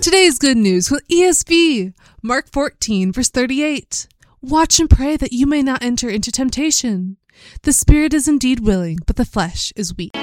Today's good news with ESV, Mark 14, verse 38. Watch and pray that you may not enter into temptation. The spirit is indeed willing, but the flesh is weak.